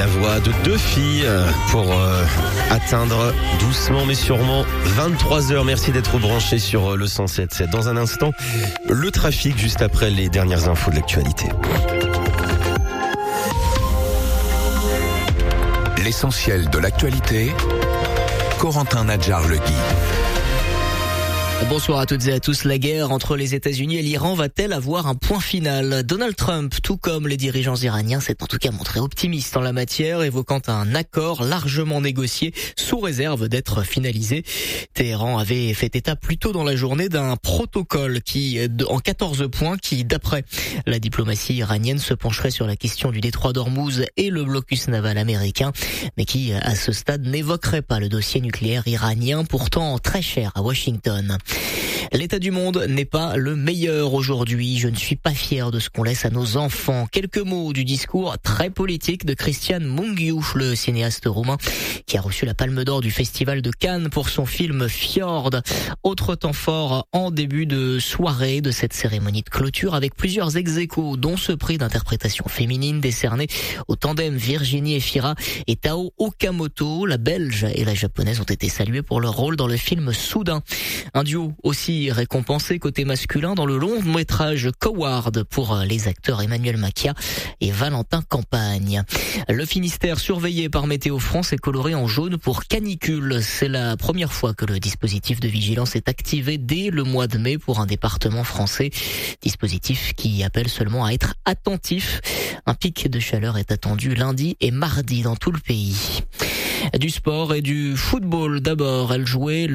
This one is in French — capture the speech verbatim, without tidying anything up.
La voix de deux filles pour euh, atteindre doucement mais sûrement vingt-trois heures. Merci d'être branché sur le cent sept sept. Dans un instant, le trafic juste après les dernières infos de l'actualité. L'essentiel de l'actualité, Corentin Nadjar-Legui. Bonsoir à toutes et à tous. La guerre entre les États-Unis et l'Iran va-t-elle avoir un point final ? Donald Trump, tout comme les dirigeants iraniens, s'est en tout cas montré optimiste en la matière, évoquant un accord largement négocié sous réserve d'être finalisé. Téhéran avait fait état plus tôt dans la journée d'un protocole qui, en quatorze points, qui, d'après la diplomatie iranienne, se pencherait sur la question du détroit d'Ormuz et le blocus naval américain, mais qui, à ce stade, n'évoquerait pas le dossier nucléaire iranien, pourtant très cher à Washington. L'état du monde n'est pas le meilleur aujourd'hui. Je ne suis pas fier de ce qu'on laisse à nos enfants. Quelques mots du discours très politique de Cristian Mungiu, le cinéaste roumain qui a reçu la Palme d'Or du Festival de Cannes pour son film Fjord. Autre temps fort en début de soirée de cette cérémonie de clôture avec plusieurs ex-aequo, dont ce prix d'interprétation féminine décerné au tandem Virginie Efira et Tao Okamoto. La Belge et la Japonaise ont été saluées pour leur rôle dans le film Soudain. Un duo aussi récompensé côté masculin dans le long métrage Coward pour les acteurs Emmanuel Macchia et Valentin Campagne. Le Finistère surveillé par Météo France est coloré en jaune pour canicule. C'est la première fois que le dispositif de vigilance est activé dès le mois de mai pour un département français. Dispositif qui appelle seulement à être attentif. Un pic de chaleur est attendu lundi et mardi dans tout le pays. Du sport et du football d'abord. Elle jouait